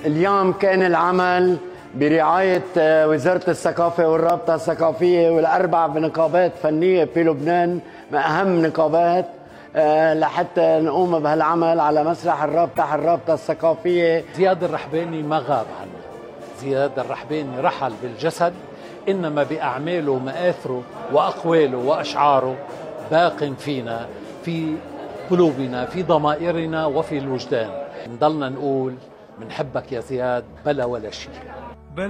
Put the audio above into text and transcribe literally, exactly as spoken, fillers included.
اليوم كان العمل برعاية وزارة الثقافة والرابطة الثقافية والأربع نقابات فنية في لبنان، من أهم نقابات، لحتى نقوم بهالعمل على مسرح الرابطة الرابطة الثقافية. زياد الرحباني ما غاب عنا، زياد الرحباني رحل بالجسد، إنما بأعماله ومآثره وأقواله وأشعاره باق فينا، في قلوبنا، في ضمائرنا وفي الوجدان. نضلنا نقول منحبك يا زياد بلا ولا شيء.